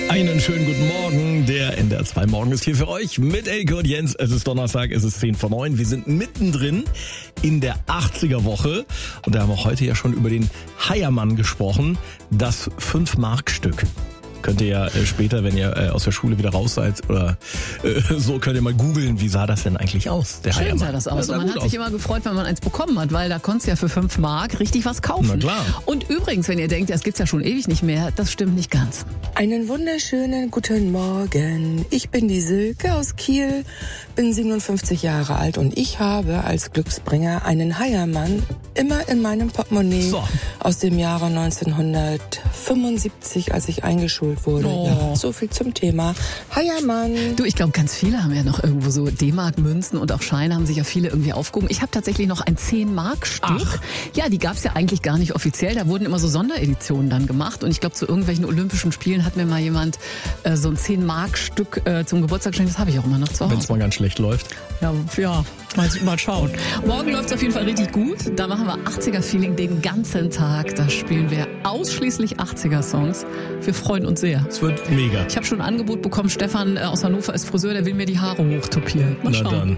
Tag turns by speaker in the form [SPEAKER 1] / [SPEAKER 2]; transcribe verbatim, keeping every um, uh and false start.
[SPEAKER 1] Einen schönen guten Morgen. Der N D R zwei Morgen ist hier für euch mit Elke und Jens. Es ist Donnerstag, es ist zehn vor neun. Wir sind mittendrin in der achtziger Woche. Und da haben wir heute ja schon über den Heiermann gesprochen. Das fünf Mark Stück. Könnt ihr ja äh, später, wenn ihr äh, aus der Schule wieder raus seid oder äh, so, könnt ihr mal googeln, wie sah das denn eigentlich aus, der
[SPEAKER 2] Schön
[SPEAKER 1] Heiermann.
[SPEAKER 2] sah das aus.
[SPEAKER 1] Ja,
[SPEAKER 2] und man hat
[SPEAKER 1] aus.
[SPEAKER 2] sich immer gefreut, wenn man eins bekommen hat, weil da konntest du ja für fünf Mark richtig was kaufen.
[SPEAKER 1] Na klar.
[SPEAKER 2] Und übrigens, wenn ihr denkt, das gibt's ja schon ewig nicht mehr, das stimmt nicht ganz.
[SPEAKER 3] Einen wunderschönen guten Morgen. Ich bin die Silke aus Kiel, bin siebenundfünfzig Jahre alt und ich habe als Glücksbringer einen Heiermann immer in meinem Portemonnaie
[SPEAKER 1] So.
[SPEAKER 3] aus dem Jahre neunzehnhundertfünfundsiebzig, als ich eingeschult wurde.
[SPEAKER 2] Oh.
[SPEAKER 3] Ja, so viel zum Thema Heiermann.
[SPEAKER 2] Du, ich glaube, ganz viele haben ja noch irgendwo so D-Mark-Münzen und auch Scheine haben sich ja viele irgendwie aufgehoben. Ich habe tatsächlich noch ein zehn Mark Stück.
[SPEAKER 1] Ach.
[SPEAKER 2] Ja, die gab's ja eigentlich gar nicht offiziell. Da wurden immer so Sondereditionen dann gemacht. Und ich glaube, zu irgendwelchen Olympischen Spielen hat mir mal jemand äh, so ein zehn Mark Stück äh, zum Geburtstag geschenkt. Das habe ich auch immer noch zu
[SPEAKER 1] Wenn
[SPEAKER 2] Hause.
[SPEAKER 1] es mal ganz schlecht läuft.
[SPEAKER 2] Ja, ja, mal, mal schauen. Morgen läuft's auf jeden Fall richtig gut. Da machen wir achtziger-Feeling den ganzen Tag. Da spielen wir ausschließlich achtziger-Songs. Wir freuen uns sehr.
[SPEAKER 1] Es wird mega.
[SPEAKER 2] Ich habe schon ein Angebot bekommen, Stefan aus Hannover ist Friseur, der will mir die Haare hochtopieren. Mal
[SPEAKER 1] Na
[SPEAKER 2] schauen.
[SPEAKER 1] dann.